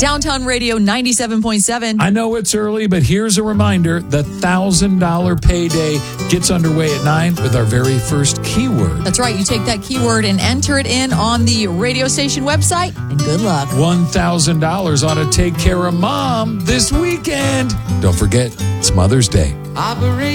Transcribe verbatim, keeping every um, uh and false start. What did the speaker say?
Downtown Radio ninety-seven point seven. I know it's early, but here's a reminder. The one thousand dollars payday gets underway at nine with our very first keyword. That's right. You take that keyword and enter it in on the radio station website, and good luck. one thousand dollars ought to take care of Mom this weekend. Don't forget, it's Mother's Day. Operate